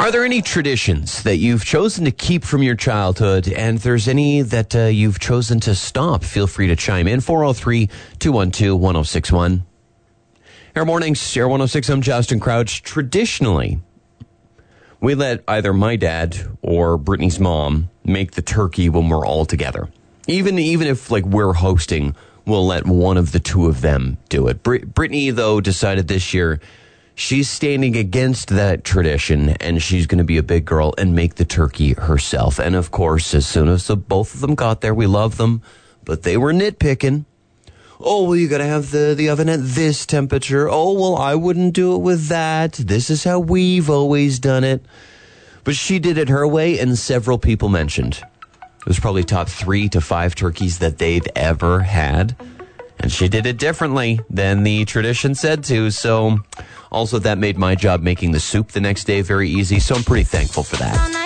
Are there any traditions that you've chosen to keep from your childhood, and if there's any that you've chosen to stop? Feel free to chime in. 403-212-1061. Air Mornings, Air 106, I'm Justin Crouch. Traditionally, we let either my dad or Brittany's mom make the turkey when we're all together. Even if we're hosting, we'll let one of the two of them do it. Brittany, though, decided this year she's standing against that tradition, and she's going to be a big girl and make the turkey herself. And, of course, as soon as both of them got there, we love them, but they were nitpicking. Oh, well, you got to have the oven at this temperature. Oh, well, I wouldn't do it with that. This is how we've always done it. But she did it her way, and several people mentioned it was probably top 3 to 5 turkeys that they'd ever had. And she did it differently than the tradition said to. So also that made my job making the soup the next day very easy. So I'm pretty thankful for that.